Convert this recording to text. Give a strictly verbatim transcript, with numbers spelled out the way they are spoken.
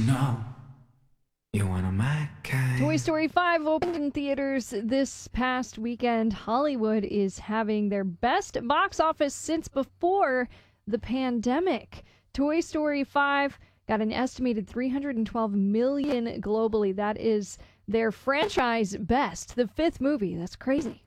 know you're one of my kind. Toy Story five opened in theaters this past weekend. Hollywood is having their best box office since before the pandemic. Toy Story five got an estimated three hundred twelve million dollars globally. That is their franchise best, the fifth movie. That's crazy.